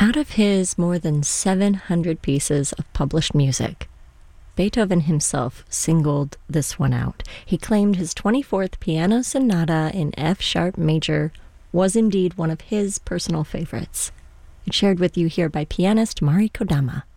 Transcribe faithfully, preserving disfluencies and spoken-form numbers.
Out of his more than seven hundred pieces of published music, Beethoven himself singled this one out. He claimed his twenty-fourth Piano Sonata in F-sharp major was indeed one of his personal favorites. It's shared with you here by pianist Mari Kodama.